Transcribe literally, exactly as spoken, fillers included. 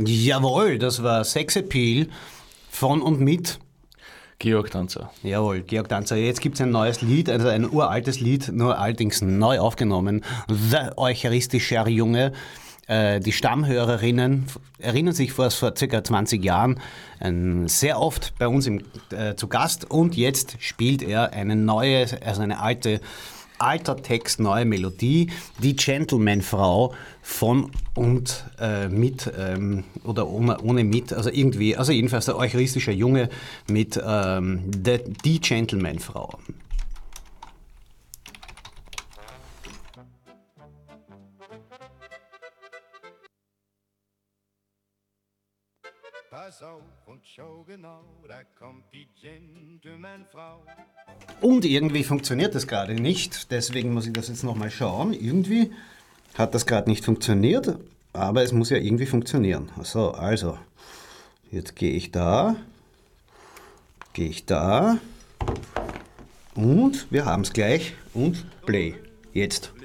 Jawohl, das war Sexappeal von und mit Georg Danzer. Jawohl, Georg Danzer. Jetzt gibt es ein neues Lied, also ein uraltes Lied, nur allerdings neu aufgenommen. The Eucharistischer Junge. Äh, die Stammhörerinnen erinnern sich vor, vor circa zwanzig Jahren äh, sehr oft bei uns im, äh, zu Gast und jetzt spielt er eine neue, also eine alte, alter Text, neue Melodie, die Gentleman-Frau von und äh, mit ähm, oder ohne, ohne mit, also irgendwie, also jedenfalls der eucharistische Junge mit ähm, the, die Gentleman-Frau. Pass auf und schau genau, da kommt die Gentleman-Frau. Und irgendwie funktioniert das gerade nicht, deswegen muss ich das jetzt nochmal schauen. Irgendwie hat das gerade nicht funktioniert, aber es muss ja irgendwie funktionieren. So, also, jetzt gehe ich da, gehe ich da und wir haben es gleich und Play. Jetzt.